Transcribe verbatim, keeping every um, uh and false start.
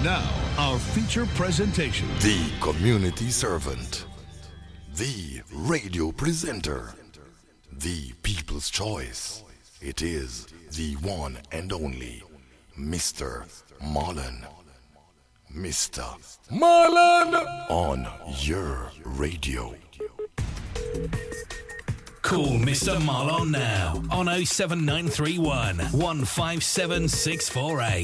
Now, our feature presentation. The community servant. The radio presenter. The people's choice. It is the one and only Mister Marlon. Mister Marlon on your radio. Call Mister Marlon now on oh seven nine three one, one five seven six four eight.